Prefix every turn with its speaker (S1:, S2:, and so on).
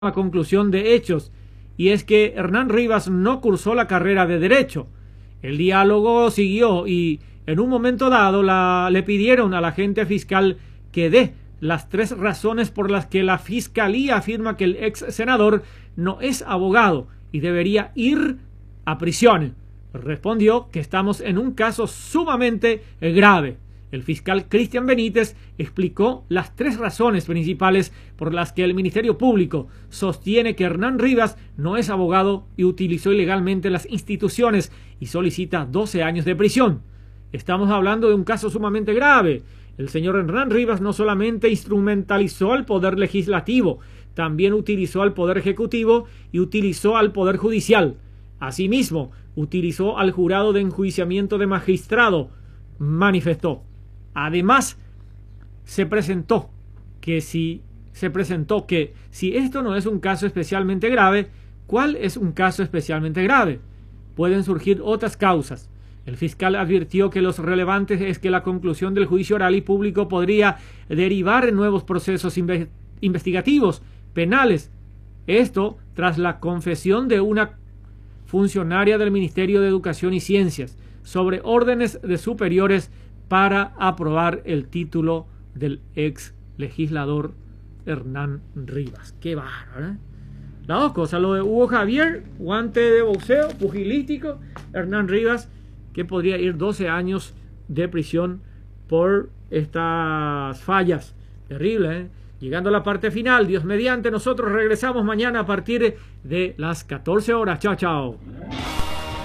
S1: la conclusión de hechos, y es que Hernán Rivas no cursó la carrera de Derecho. El diálogo siguió y en un momento dado le pidieron al agente fiscal que dé las 3 razones por las que la fiscalía afirma que el ex senador no es abogado y debería ir a prisión. Respondió que estamos en un caso sumamente grave. El fiscal Cristian Benítez explicó las 3 razones principales por las que el Ministerio Público sostiene que Hernán Rivas no es abogado y utilizó ilegalmente las instituciones y solicita 12 años de prisión. Estamos hablando de un caso sumamente grave. El señor Hernán Rivas no solamente instrumentalizó al Poder Legislativo, también utilizó al Poder Ejecutivo y utilizó al Poder Judicial. Asimismo, utilizó al jurado de enjuiciamiento de magistrado, manifestó. Además, se presentó que si esto no es un caso especialmente grave, ¿cuál es un caso especialmente grave? Pueden surgir otras causas. El fiscal advirtió que lo relevante es que la conclusión del juicio oral y público podría derivar en nuevos procesos investigativos, penales. Esto tras la confesión de una funcionaria del Ministerio de Educación y Ciencias sobre órdenes de superiores para aprobar el título del ex legislador Hernán Rivas. Qué bárbaro, ¿eh? Las dos cosas, lo de Hugo Javier, guante de boxeo, pugilístico, Hernán Rivas, que podría ir 12 años de prisión por estas fallas. Terrible, ¿eh? Llegando a la parte final, Dios mediante, nosotros regresamos mañana a partir de las 14 horas. Chao, chao.